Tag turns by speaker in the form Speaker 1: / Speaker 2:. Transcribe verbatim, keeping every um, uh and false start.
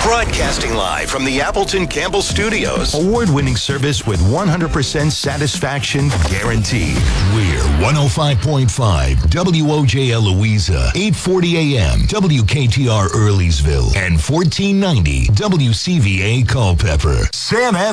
Speaker 1: Broadcasting live from the Appleton Campbell Studios.
Speaker 2: Award-winning service with one hundred percent satisfaction guaranteed.
Speaker 3: We're one oh five point five W O J L Louisa, eight forty A M W K T R Earlysville, and fourteen ninety W C V A Culpeper. Sam F.